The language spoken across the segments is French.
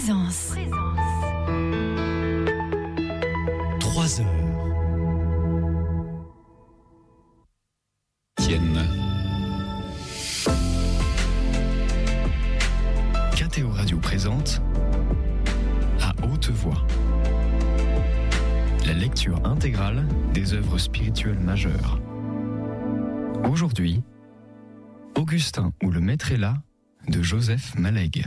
Présence. 3 heures. Tienne. KTO Radio présente à haute voix la lecture intégrale des œuvres spirituelles majeures. Aujourd'hui, Augustin ou le Maître est là de Joseph Malègue.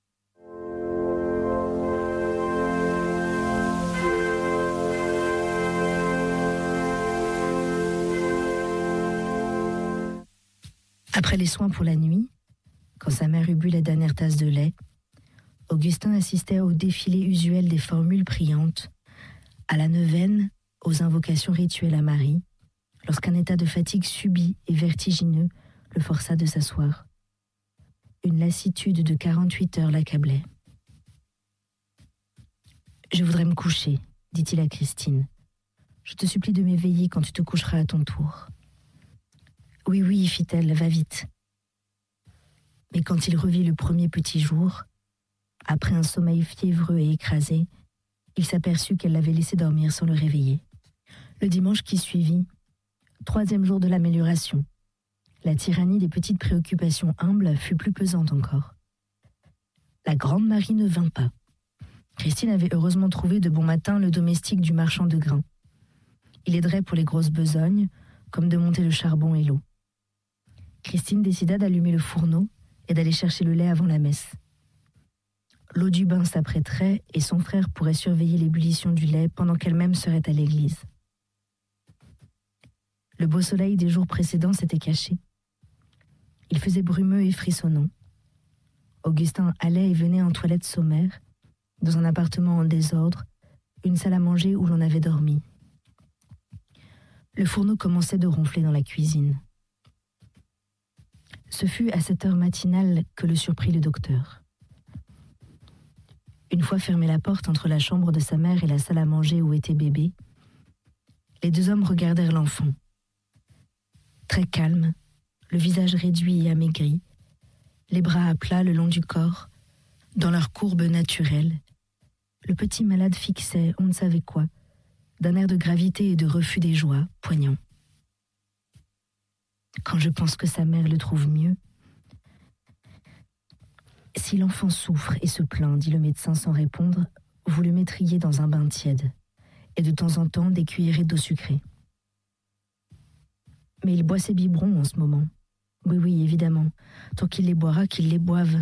Après les soins pour la nuit, quand sa mère eut bu la dernière tasse de lait, Augustin assistait au défilé usuel des formules priantes, à la neuvaine, aux invocations rituelles à Marie, lorsqu'un état de fatigue subit et vertigineux le força de s'asseoir. Une lassitude de 48 heures l'accablait. « Je voudrais me coucher, dit-il à Christine. Je te supplie de m'éveiller quand tu te coucheras à ton tour. » « Oui, oui, fit-elle, va vite. » Mais quand il revit le premier petit jour, après un sommeil fiévreux et écrasé, il s'aperçut qu'elle l'avait laissé dormir sans le réveiller. Le dimanche qui suivit, 3e jour de l'amélioration, la tyrannie des petites préoccupations humbles fut plus pesante encore. La grande Marie ne vint pas. Christine avait heureusement trouvé de bon matin le domestique du marchand de grains. Il aiderait pour les grosses besognes, comme de monter le charbon et l'eau. Christine décida d'allumer le fourneau et d'aller chercher le lait avant la messe. L'eau du bain s'apprêterait et son frère pourrait surveiller l'ébullition du lait pendant qu'elle-même serait à l'église. Le beau soleil des jours précédents s'était caché. Il faisait brumeux et frissonnant. Augustin allait et venait en toilette sommaire, dans un appartement en désordre, une salle à manger où l'on avait dormi. Le fourneau commençait de ronfler dans la cuisine. Ce fut à cette heure matinale que le surprit le docteur. Une fois fermée la porte entre la chambre de sa mère et la salle à manger où était bébé, les deux hommes regardèrent l'enfant. Très calme, le visage réduit et amaigri, les bras à plat le long du corps, dans leur courbe naturelle, le petit malade fixait on ne savait quoi, d'un air de gravité et de refus des joies, poignant. Quand je pense que sa mère le trouve mieux. Si l'enfant souffre et se plaint, dit le médecin sans répondre, vous le mettriez dans un bain tiède, et de temps en temps des cuillerées d'eau sucrée. Mais il boit ses biberons en ce moment. Oui, oui, évidemment, tant qu'il les boira, qu'il les boive.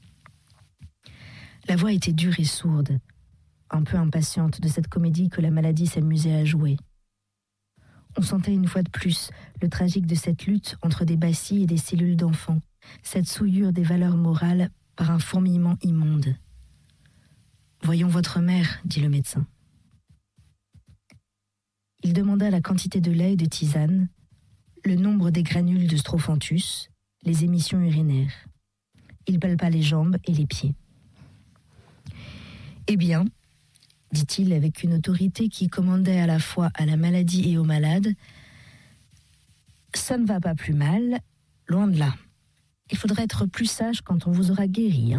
La voix était dure et sourde, un peu impatiente de cette comédie que la maladie s'amusait à jouer. On sentait une fois de plus le tragique de cette lutte entre des bacilles et des cellules d'enfants, cette souillure des valeurs morales par un fourmillement immonde. « Voyons votre mère, » dit le médecin. Il demanda la quantité de lait et de tisane, le nombre des granules de strophanthus, les émissions urinaires. Il palpa les jambes et les pieds. « Eh bien, dit-il avec une autorité qui commandait à la fois à la maladie et aux malades, ça ne va pas plus mal, loin de là. Il faudra être plus sage quand on vous aura guéri, hein ? »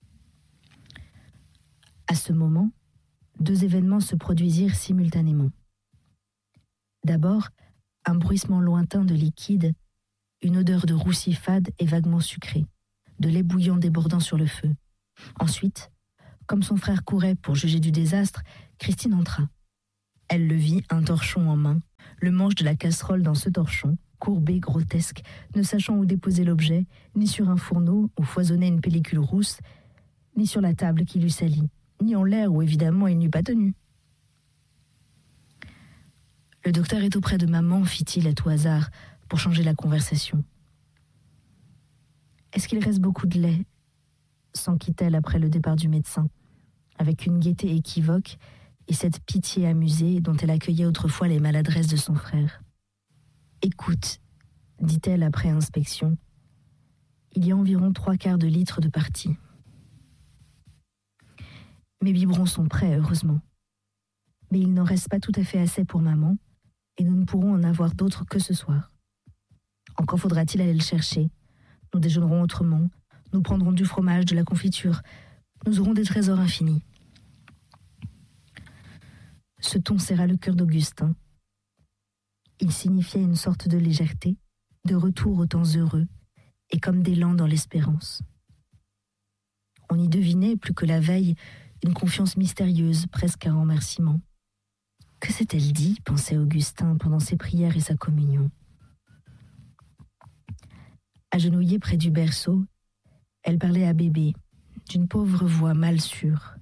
À ce moment, 2 événements se produisirent simultanément. D'abord, un bruissement lointain de liquide, une odeur de roussi fade et vaguement sucrée, de lait bouillant débordant sur le feu. Ensuite, comme son frère courait pour juger du désastre, Christine entra. Elle le vit, un torchon en main, le manche de la casserole dans ce torchon, courbé, grotesque, ne sachant où déposer l'objet, ni sur un fourneau où foisonnait une pellicule rousse, ni sur la table qui lui salit, ni en l'air où évidemment il n'eût pas tenu. « Le docteur est auprès de maman, fit-il à tout hasard, pour changer la conversation. « Est-ce qu'il reste beaucoup de lait ?» s'enquit-elle après le départ du médecin, avec une gaieté équivoque et cette pitié amusée dont elle accueillait autrefois les maladresses de son frère. « Écoute, dit-elle après inspection, il y a environ 3/4 de litre de partie. Mes biberons sont prêts, heureusement. Mais il n'en reste pas tout à fait assez pour maman, et nous ne pourrons en avoir d'autres que ce soir. Encore faudra-t-il aller le chercher. Nous déjeunerons autrement, nous prendrons du fromage, de la confiture. Nous aurons des trésors infinis. Ce ton serra le cœur d'Augustin. Il signifiait une sorte de légèreté, de retour aux temps heureux, et comme d'élan dans l'espérance. On y devinait, plus que la veille, une confiance mystérieuse, presque un remerciement. Que s'est-elle dit, pensait Augustin pendant ses prières et sa communion. Agenouillée près du berceau, elle parlait à bébé, d'une pauvre voix mal sûre.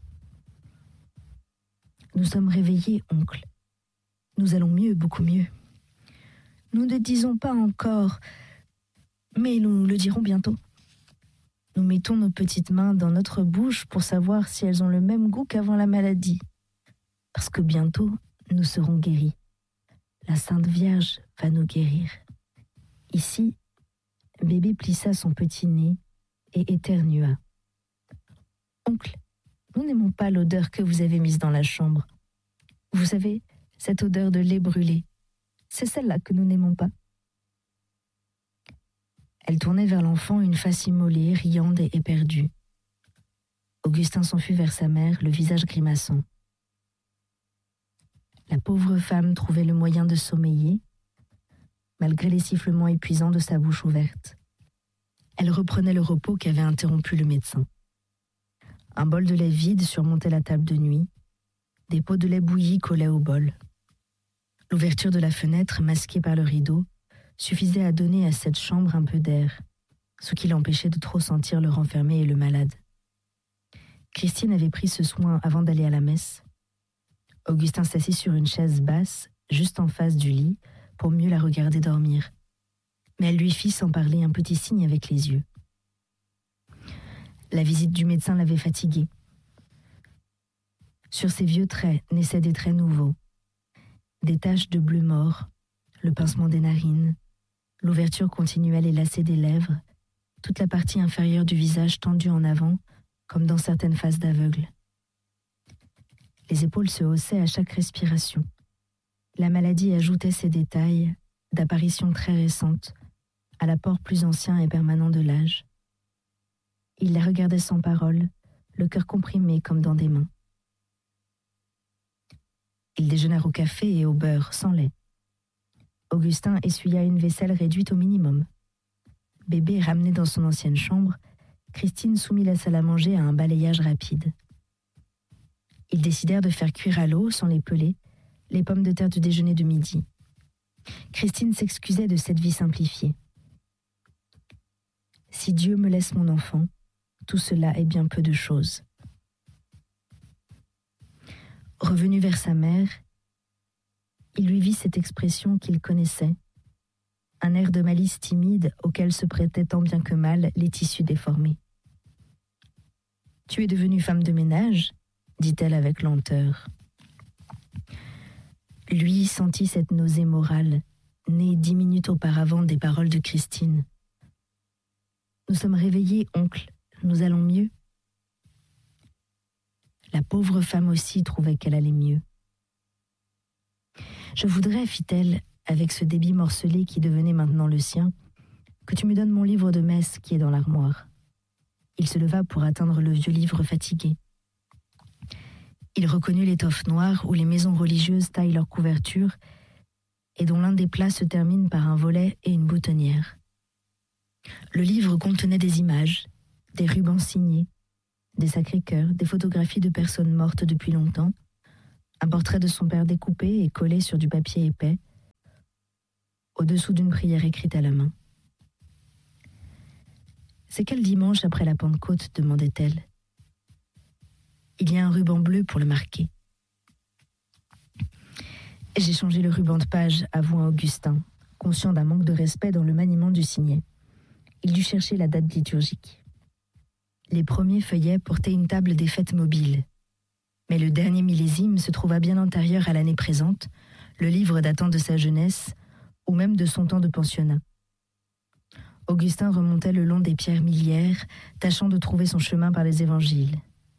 « Nous sommes réveillés, oncle. Nous allons mieux, beaucoup mieux. Nous ne disons pas encore, mais nous le dirons bientôt. Nous mettons nos petites mains dans notre bouche pour savoir si elles ont le même goût qu'avant la maladie. Parce que bientôt, nous serons guéris. La Sainte Vierge va nous guérir. » Ici, bébé plissa son petit nez et éternua. « Oncle, nous n'aimons pas l'odeur que vous avez mise dans la chambre. Vous savez, cette odeur de lait brûlé. C'est celle-là que nous n'aimons pas. » Elle tournait vers l'enfant une face immolée, riante et éperdue. Augustin s'enfuit vers sa mère, le visage grimaçant. La pauvre femme trouvait le moyen de sommeiller, malgré les sifflements épuisants de sa bouche ouverte. Elle reprenait le repos qu'avait interrompu le médecin. Un bol de lait vide surmontait la table de nuit. Des pots de lait bouilli collaient au bol. L'ouverture de la fenêtre, masquée par le rideau, suffisait à donner à cette chambre un peu d'air, ce qui l'empêchait de trop sentir le renfermé et le malade. Christine avait pris ce soin avant d'aller à la messe. Augustin s'assit sur une chaise basse, juste en face du lit, pour mieux la regarder dormir. Mais elle lui fit sans parler un petit signe avec les yeux. La visite du médecin l'avait fatiguée. Sur ses vieux traits naissaient des traits nouveaux. Des taches de bleu mort, le pincement des narines, l'ouverture continuelle et lacée des lèvres, toute la partie inférieure du visage tendue en avant, comme dans certaines faces d'aveugles. Les épaules se haussaient à chaque respiration. La maladie ajoutait ces détails, d'apparition très récente, à l'apport plus ancien et permanent de l'âge. Il la regardait sans parole, le cœur comprimé comme dans des mains. Ils déjeunèrent au café et au beurre, sans lait. Augustin essuya une vaisselle réduite au minimum. Bébé ramené dans son ancienne chambre, Christine soumit la salle à manger à un balayage rapide. Ils décidèrent de faire cuire à l'eau, sans les peler, les pommes de terre du déjeuner de midi. Christine s'excusait de cette vie simplifiée. « Si Dieu me laisse mon enfant, tout cela est bien peu de choses. » Revenu vers sa mère, il lui vit cette expression qu'il connaissait, un air de malice timide auquel se prêtaient tant bien que mal les tissus déformés. « Tu es devenue femme de ménage ?» dit-elle avec lenteur. Lui sentit cette nausée morale, née 10 minutes auparavant des paroles de Christine. « Nous sommes réveillés, oncle, nous allons mieux. » La pauvre femme aussi trouvait qu'elle allait mieux. « Je voudrais, fit-elle, avec ce débit morcelé qui devenait maintenant le sien, que tu me donnes mon livre de messe qui est dans l'armoire. » Il se leva pour atteindre le vieux livre fatigué. Il reconnut l'étoffe noire où les maisons religieuses taillent leurs couvertures et dont l'un des plats se termine par un volet et une boutonnière. Le livre contenait des images, des rubans signés, des Sacré-Cœur, des photographies de personnes mortes depuis longtemps, un portrait de son père découpé et collé sur du papier épais, au-dessous d'une prière écrite à la main. « C'est quel dimanche après la Pentecôte ?» demandait-elle. « Il y a un ruban bleu pour le marquer. » « J'ai changé le ruban de page, avoua Augustin, conscient d'un manque de respect dans le maniement du signet. Il dut chercher la date liturgique. Les premiers feuillets portaient une table des fêtes mobiles. Mais le dernier millésime se trouva bien antérieur à l'année présente, le livre datant de sa jeunesse, ou même de son temps de pensionnat. Augustin remontait le long des pierres miliaires, tâchant de trouver son chemin par les évangiles.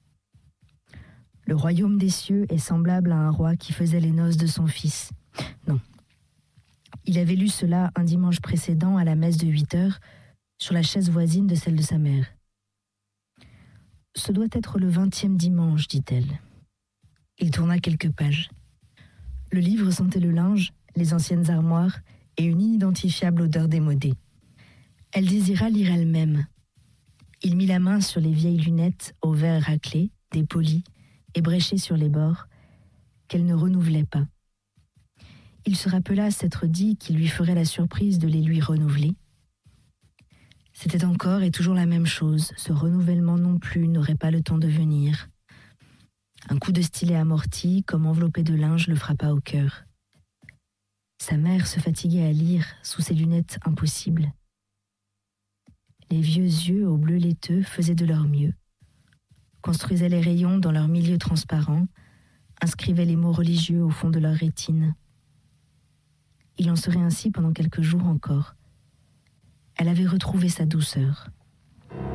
Le royaume des cieux est semblable à un roi qui faisait les noces de son fils. Non. Il avait lu cela un dimanche précédent à la messe de 8 heures, sur la chaise voisine de celle de sa mère. Ce doit être le 20e dimanche, dit-elle. Il tourna quelques pages. Le livre sentait le linge, les anciennes armoires et une inidentifiable odeur démodée. Elle désira lire elle-même. Il mit la main sur les vieilles lunettes aux verres raclés, dépolies, ébréchées sur les bords, qu'elle ne renouvelait pas. Il se rappela s'être dit qu'il lui ferait la surprise de les lui renouveler. C'était encore et toujours la même chose, ce renouvellement non plus n'aurait pas le temps de venir. Un coup de stylet amorti, comme enveloppé de linge, le frappa au cœur. Sa mère se fatiguait à lire sous ses lunettes impossibles. Les vieux yeux au bleu laiteux faisaient de leur mieux, construisaient les rayons dans leur milieu transparent, inscrivaient les mots religieux au fond de leur rétine. Il en serait ainsi pendant quelques jours encore. Elle avait retrouvé sa douceur.